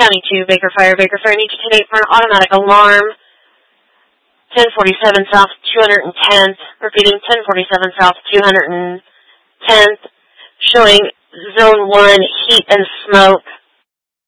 County 2, Baker Fire, need to tune for an automatic alarm. 1047 South 210th, repeating 1047 South 210th, showing Zone 1 heat and smoke.